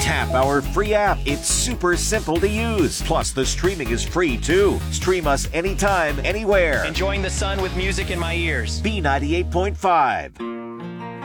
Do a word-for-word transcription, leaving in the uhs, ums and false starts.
Tap our free app. It's super simple to use. Plus, the streaming is free too. Stream us anytime, anywhere. Enjoying the sun with music in my ears. B ninety-eight point five.